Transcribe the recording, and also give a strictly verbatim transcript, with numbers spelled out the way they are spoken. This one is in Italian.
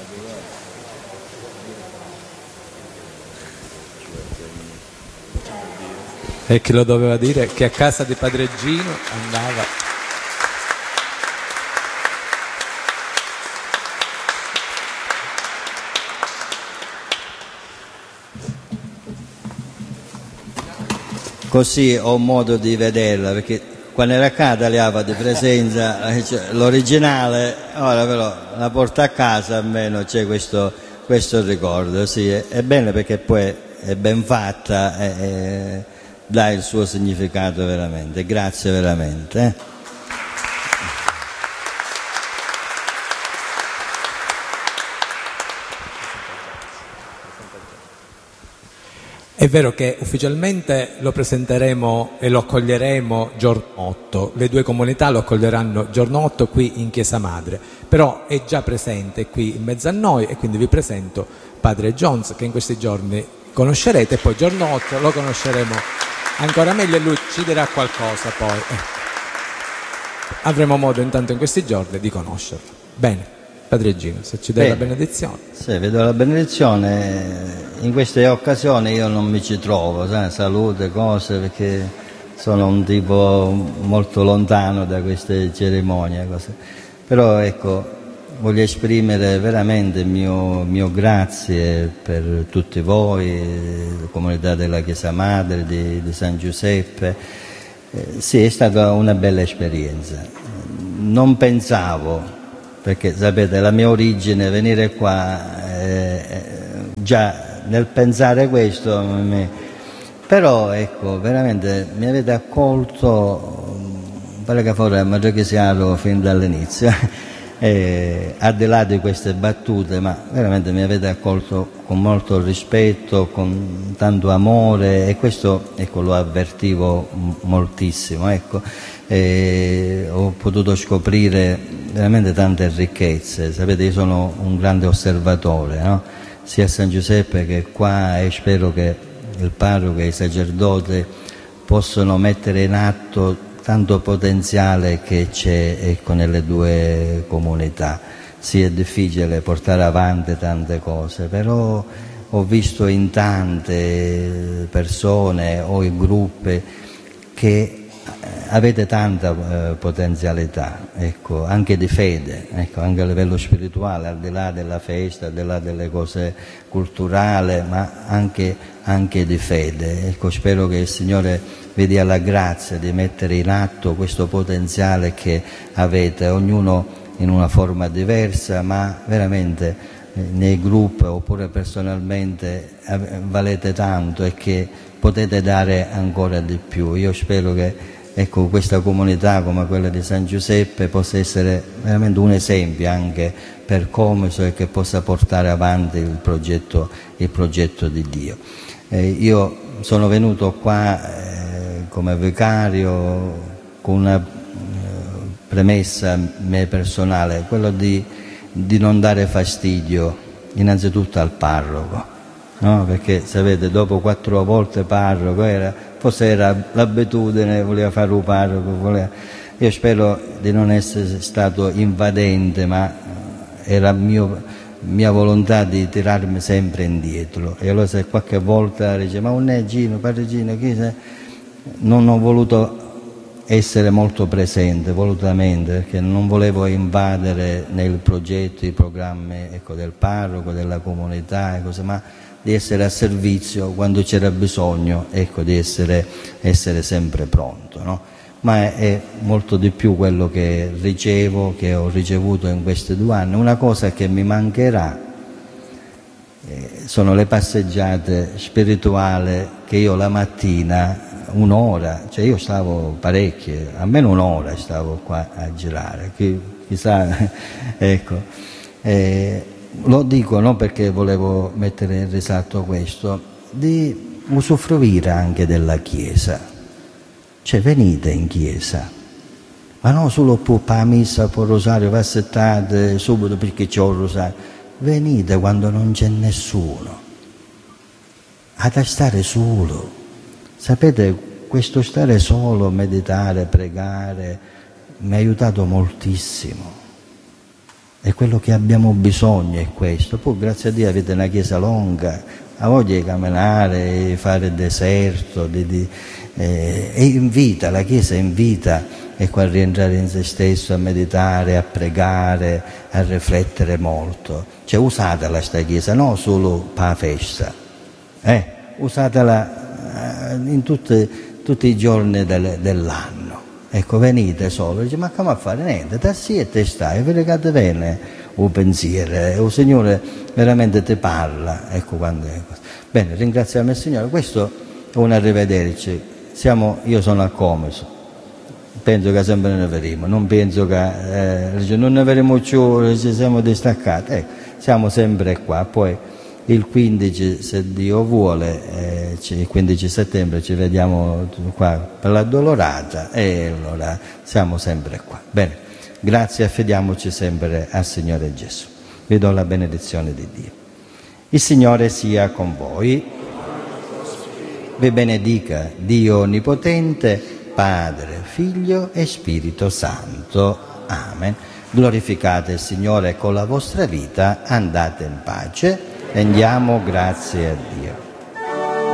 E chi lo doveva dire? Che a casa di Padre Gino andava. Così ho modo di vederla, perché quando era qua tagliava di presenza l'originale, ora però la porta a casa, almeno c'è questo, questo ricordo. Sì, è, è bene perché poi è ben fatta e, e dà il suo significato veramente. Grazie veramente. Eh. È vero che ufficialmente lo presenteremo e lo accoglieremo giorno otto, le due comunità lo accoglieranno giorno otto qui in Chiesa Madre, però è già presente qui in mezzo a noi e quindi vi presento Padre Jones, che in questi giorni conoscerete, e poi giorno otto lo conosceremo ancora meglio e lui ci dirà qualcosa poi. Avremo modo intanto in questi giorni di conoscerlo. Bene. Padre Gino, se ci dai la benedizione. Sì, vedo la benedizione. In queste occasioni io non mi ci trovo, sai, salute, cose, perché sono un tipo molto lontano da queste cerimonie, cose. Però ecco, voglio esprimere veramente il mio, mio grazie per tutti voi, la comunità della Chiesa Madre di, di San Giuseppe. Eh, sì, è stata una bella esperienza. Non pensavo, perché sapete la mia origine, venire qua, eh, già nel pensare questo, mi... però ecco, veramente mi avete accolto, pare che fuori mi chiaro fin dall'inizio, eh, al di là di queste battute, ma veramente mi avete accolto con molto rispetto, con tanto amore, e questo ecco, lo avvertivo moltissimo. Ecco. E ho potuto scoprire veramente tante ricchezze. Sapete, io sono un grande osservatore, no? Sia a San Giuseppe che qua, e spero che il parroco e i sacerdoti possano mettere in atto tanto potenziale che c'è, ecco, nelle due comunità. Sì, è difficile portare avanti tante cose, però ho visto in tante persone o in gruppi che avete tanta eh, potenzialità, ecco, anche di fede, ecco, anche a livello spirituale, al di là della festa, al di là delle cose culturali, ma anche, anche di fede. Ecco, spero che il Signore vi dia la grazia di mettere in atto questo potenziale che avete, ognuno in una forma diversa, ma veramente eh, nei gruppi oppure personalmente eh, valete tanto e che potete dare ancora di più. Io spero che ecco, questa comunità come quella di San Giuseppe possa essere veramente un esempio anche per Comiso e che possa portare avanti il progetto, il progetto di Dio. Eh, io sono venuto qua eh, come vicario con una eh, premessa mia personale, quello di, di non dare fastidio innanzitutto al parroco, no? Perché sapete, dopo quattro volte parroco era... forse era l'abitudine, voleva fare un parroco, voleva... io spero di non essere stato invadente, ma era mio, mia volontà di tirarmi sempre indietro. E allora se qualche volta dice ma non è Gino, Padre Gino, chi sei? Non ho voluto essere molto presente volutamente, perché non volevo invadere nel progetto, i programmi, ecco, del parroco, della comunità e cose, ma di essere a servizio quando c'era bisogno, ecco, di essere, essere sempre pronto, no? Ma è, è molto di più quello che ricevo, che ho ricevuto in questi due anni. Una cosa che mi mancherà eh, sono le passeggiate spirituali che io la mattina, un'ora, cioè io stavo parecchie, almeno un'ora stavo qua a girare, chi, chissà, ecco. Eh, Lo dico non perché volevo mettere in risalto questo, di usufruire anche della Chiesa. Cioè venite in Chiesa, ma non solo per la messa, per il rosario, passettate subito perché c'è il rosario. Venite quando non c'è nessuno, ad stare solo. Sapete, questo stare solo, meditare, pregare, mi ha aiutato moltissimo. E quello che abbiamo bisogno è questo. Poi grazie a Dio avete una chiesa lunga, ha voglia di camminare, di fare deserto, di, di, eh, e invita, la chiesa invita ecco, a rientrare in se stesso, a meditare, a pregare, a riflettere molto. Cioè usatela sta chiesa, non solo per la festa, eh? Usatela eh, in tutte, tutti i giorni del, dell'anno. Ecco, venite solo, dice, ma come a fare? Niente, te sì e te stai, vi legate bene un pensiero, il Signore veramente ti parla, ecco quando è così. Bene, ringraziamo il Signore, questo è un arrivederci, siamo, io sono a Comiso, penso che sempre ne vedremo, non penso che eh, non ne vedremo più, ci siamo distaccati, ecco, siamo sempre qua, poi il quindici, se Dio vuole, eh, il quindici settembre ci vediamo qua per l'Addolorata e allora siamo sempre qua. Bene, grazie, affidiamoci sempre al Signore Gesù. Vi do la benedizione di Dio. Il Signore sia con voi. Vi benedica Dio Onnipotente, Padre, Figlio e Spirito Santo. Amen. Glorificate il Signore con la vostra vita, andate in pace. Rendiamo grazie a Dio.